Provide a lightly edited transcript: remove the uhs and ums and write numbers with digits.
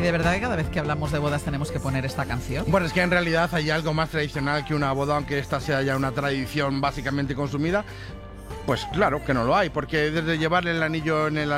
de verdad que cada vez que hablamos de bodas tenemos que poner esta canción. Bueno, es que en realidad hay algo más tradicional que una boda, aunque esta sea ya una tradición básicamente consumida. Pues claro que no lo hay, porque desde llevarle el anillo en el